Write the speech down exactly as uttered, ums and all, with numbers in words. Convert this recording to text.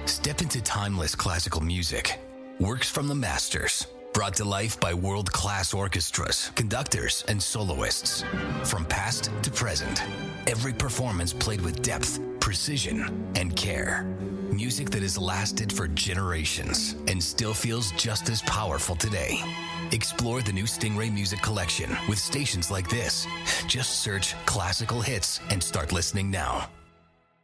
Step into timeless classical music. Works from the masters. Brought to life by world-class orchestras, conductors, and soloists. From past to present, every performance played with depth, precision, and care. Music that has lasted for generations and still feels just as powerful today. Explore the new Stingray Music Collection with stations like this. Just search classical hits and start listening now.